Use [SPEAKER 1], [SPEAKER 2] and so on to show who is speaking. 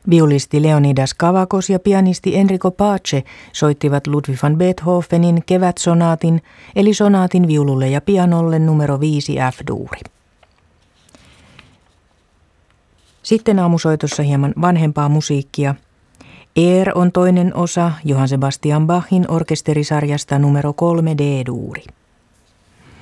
[SPEAKER 1] Viulisti Leonidas Kavakos ja pianisti Enrico Pace soittivat Ludwig van Beethovenin kevätsonaatin eli sonaatin viululle ja pianolle numero 5 F-duuri. Sitten aamusoitossa hieman vanhempaa musiikkia. Air on toinen osa Johann Sebastian Bachin orkesterisarjasta numero 3 D-duuri.